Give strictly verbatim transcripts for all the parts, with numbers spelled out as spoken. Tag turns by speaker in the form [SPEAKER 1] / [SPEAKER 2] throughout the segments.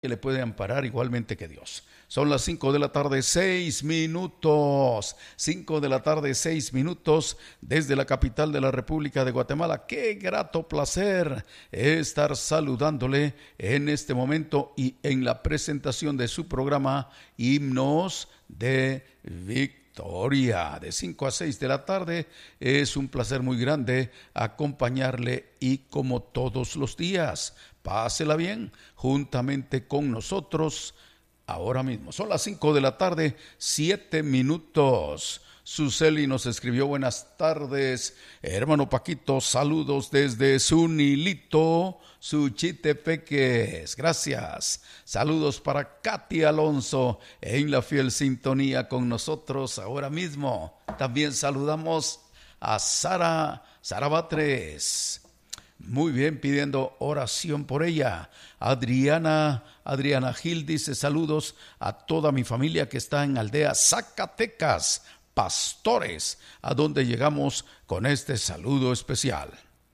[SPEAKER 1] que le puede amparar igualmente que Dios. Son las cinco de la tarde, seis minutos. cinco de la tarde, seis minutos desde la capital de la República de Guatemala. Qué grato placer estar saludándole en este momento y en la presentación de su programa Himnos de Victoria. De cinco a seis de la tarde es un placer muy grande acompañarle y como todos los días, pásela bien juntamente con nosotros ahora mismo. Son las cinco de la tarde, siete minutos. Suseli nos escribió: buenas tardes, hermano Paquito, saludos desde Zunilito, Suchitepeques. Gracias. Saludos para Katy Alonso en la fiel sintonía con nosotros ahora mismo. También saludamos a Sara, Sara Batres. Muy bien, pidiendo oración por ella. Adriana, Adriana Gil dice: saludos a toda mi familia que está en Aldea Zacatecas, Pastores, a donde llegamos con este saludo especial.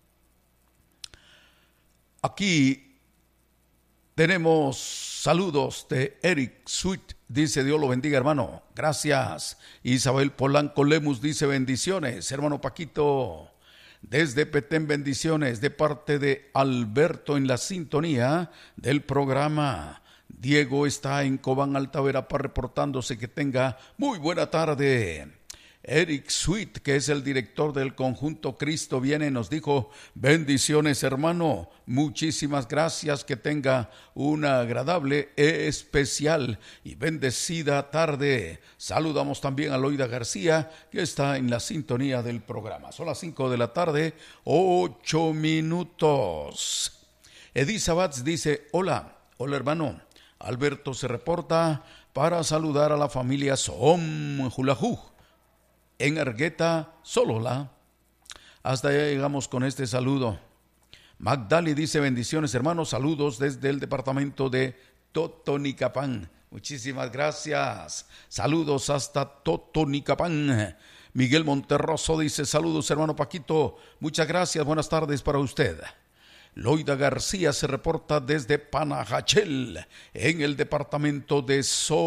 [SPEAKER 1] Aquí tenemos saludos de Eric Sweet, dice: Dios lo bendiga, hermano. Gracias. Isabel Polanco Lemus dice: bendiciones, hermano Paquito. Desde Petén, bendiciones de parte de Alberto en la sintonía del programa. Diego está en Cobán, Altaverapá, reportándose. Que tenga muy buena tarde. Eric Sweet, que es el director del conjunto Cristo Viene, nos dijo: bendiciones, hermano, muchísimas gracias, que tenga una agradable, especial y bendecida tarde. Saludamos también a Loida García, que está en la sintonía del programa. Son las cinco de la tarde, ocho minutos. Edith Sabatz dice: hola, hola hermano. Alberto se reporta para saludar a la familia Sohom Julajú en Argueta, Solola. Hasta allá llegamos con este saludo. Magdali dice: bendiciones, hermanos, saludos desde el departamento de Totonicapán. Muchísimas gracias. Saludos hasta Totonicapán. Miguel Monterroso dice: saludos, hermano Paquito. Muchas gracias, buenas tardes para usted. Loida García se reporta desde Panajachel, en el departamento de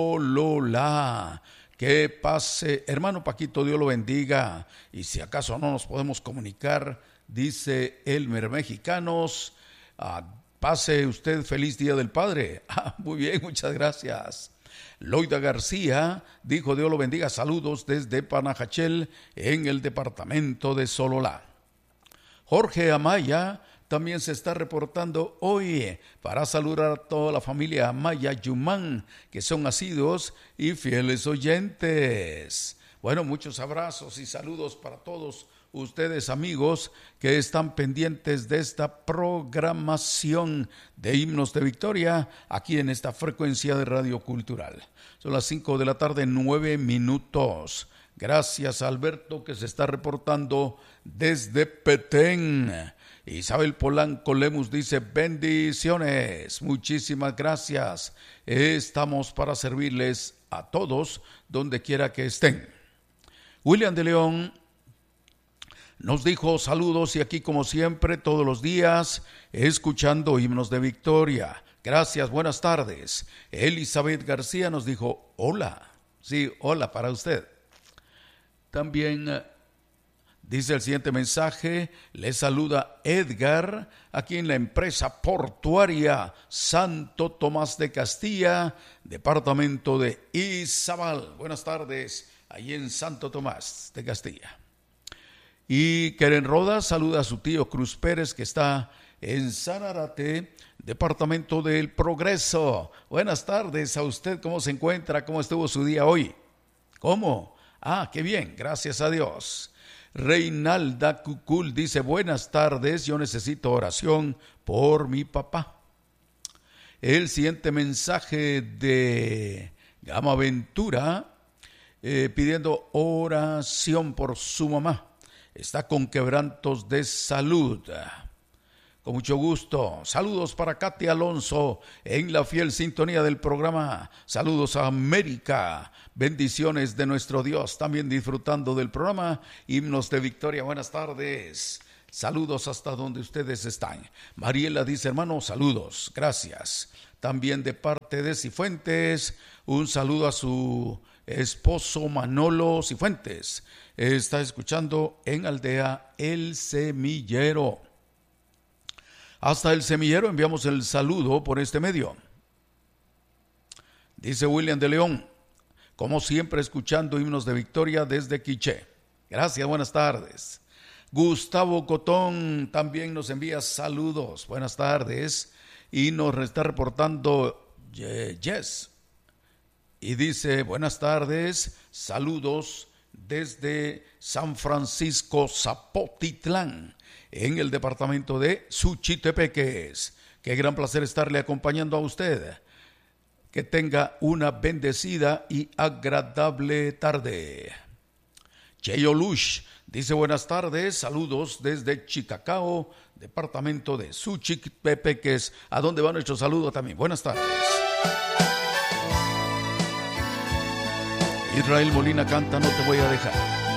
[SPEAKER 1] Solola. Que pase, hermano Paquito, Dios lo bendiga. Y si acaso no nos podemos comunicar, dice Elmer Mexicanos, ah, pase usted feliz Día del Padre. Ah, muy bien, muchas gracias. Loida García dijo: Dios lo bendiga, saludos desde Panajachel, en el departamento de Sololá. Jorge Amaya también se está reportando hoy para saludar a toda la familia Amaya Yumán, que son asiduos y fieles oyentes. Bueno, muchos abrazos y saludos para todos ustedes, amigos, que están pendientes de esta programación de Himnos de Victoria aquí en esta frecuencia de Radio Cultural. Son las cinco de la tarde, nueve minutos. Gracias a Alberto, que se está reportando desde Petén. Isabel Polanco Lemus dice: bendiciones, muchísimas gracias. Estamos para servirles a todos donde quiera que estén. William de León nos dijo: saludos, y aquí como siempre todos los días escuchando Himnos de Victoria. Gracias, buenas tardes. Elizabeth García nos dijo: hola. Sí, hola para usted. También dice el siguiente mensaje: le saluda Edgar, aquí en la empresa portuaria Santo Tomás de Castilla, departamento de Izabal. Buenas tardes, ahí en Santo Tomás de Castilla. Y Keren Rodas saluda a su tío Cruz Pérez, que está en Sanarate, departamento del Progreso. Buenas tardes a usted, ¿cómo se encuentra? ¿Cómo estuvo su día hoy? ¿Cómo? Ah, qué bien, gracias a Dios. Reinalda Cucul dice: buenas tardes, yo necesito oración por mi papá. El siguiente mensaje de Gama Ventura, eh, pidiendo oración por su mamá. Está con quebrantos de salud. Con mucho gusto. Saludos para Katy Alonso en la fiel sintonía del programa. Saludos a América. Bendiciones de nuestro Dios. También disfrutando del programa Himnos de Victoria. Buenas tardes. Saludos hasta donde ustedes están. Mariela dice: hermano, saludos. Gracias. también de parte de Cifuentes. Un saludo a su esposo Manolo Cifuentes. Está escuchando en Aldea El Semillero. Hasta El Semillero enviamos el saludo por este medio. Dice William de León, como siempre escuchando himnos de victoria desde Quiché. Gracias, buenas tardes. Gustavo Cotón también nos envía saludos, buenas tardes, y nos está reportando Yes. Y dice, buenas tardes, saludos desde San Francisco Zapotitlán, en el departamento de Suchitepeques. Qué gran placer estarle acompañando a usted. Que tenga una bendecida y agradable tarde. Cheyo Lush dice buenas tardes, saludos desde Chicacao, departamento de Suchitepeques. ¿A dónde va nuestro saludo también? Buenas tardes. Israel Molina canta No te voy a dejar.